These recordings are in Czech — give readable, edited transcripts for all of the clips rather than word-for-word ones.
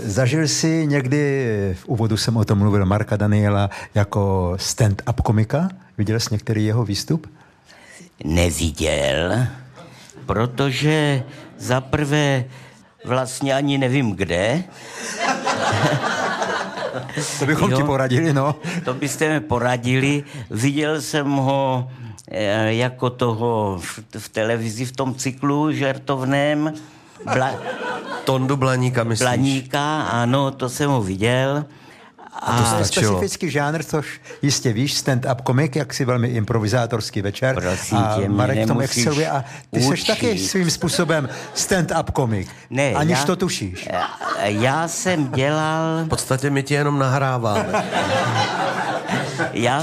Zažil jsi někdy, v úvodu jsem o tom mluvil, Marka Daniela jako stand-up komika? Viděl jsi některý jeho výstup? Neviděl, protože zaprvé vlastně ani nevím kde. To bychom ti poradili, no. To byste mi poradili. Viděl jsem ho jako toho v televizi, v tom cyklu žertovném. Tondu Blaníka, myslíš? Blaníka, ano, to jsem ho viděl. A to je specifický žánr, což jistě víš, stand-up komik, jaksi velmi improvizátorský večer. Prosím a tě, Marek v tom exceluje a ty seš taky svým způsobem stand-up komik. Ne, aniž to tušíš. Já jsem dělal... V podstatě my tě jenom nahráváme. Já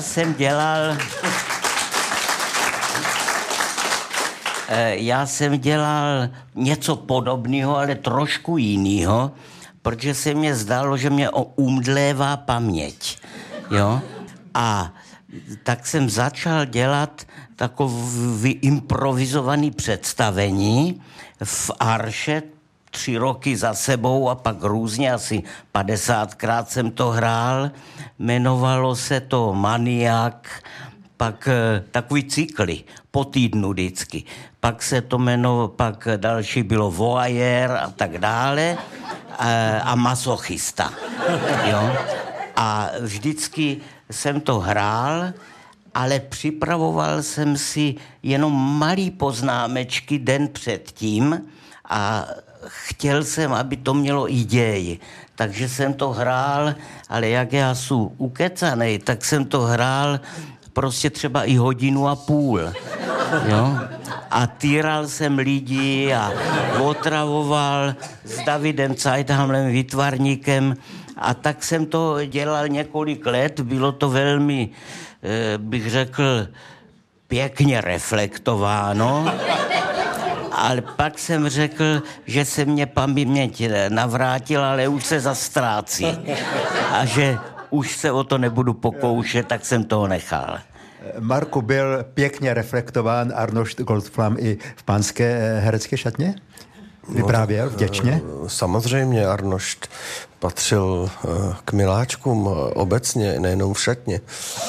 jsem dělal něco podobného, ale trošku jiného, protože se mně zdálo, že mě umdlévá paměť. Jo? A tak jsem začal dělat takový improvizovaný představení v Arše 3 roky za sebou a pak různě, asi 50krát jsem to hrál. Jmenovalo se to Maniak, pak takový cykly po týdnu vždycky. Pak se to pak další bylo Voyeur a tak dále a Masochista. Jo? A vždycky jsem to hrál, ale připravoval jsem si jenom malý poznámečky den předtím a chtěl jsem, aby to mělo i děj. Takže jsem to hrál, ale jak já jsem ukecanej, tak jsem to hrál prostě třeba i 1,5 hodiny. Jo? A týral jsem lidi a otravoval s Davidem Zeithamlem, výtvarníkem. A tak jsem to dělal několik let. Bylo to velmi, bych řekl, pěkně reflektováno. Ale pak jsem řekl, že se mě paměť navrátila, ale už se zastrácí. A že už se o to nebudu pokoušet, tak jsem toho nechal. Marku, byl pěkně reflektován Arnošt Goldflam i v pánské herecké šatně? Vyprávěl vděčně? Samozřejmě, Arnošt patřil k miláčkům obecně, nejenom v šatně.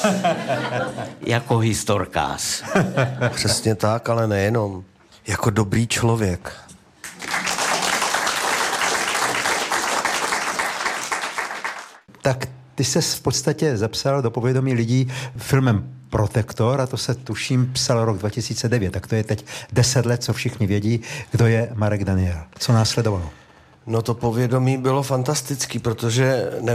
Jako historkář. Přesně tak, ale nejenom. Jako dobrý člověk. Tak ty ses v podstatě zapsal do povědomí lidí filmem Protektor a to se tuším psal rok 2009, tak to je teď 10 let, co všichni vědí, kdo je Marek Daniel. Co následovalo? No to povědomí bylo fantastický, protože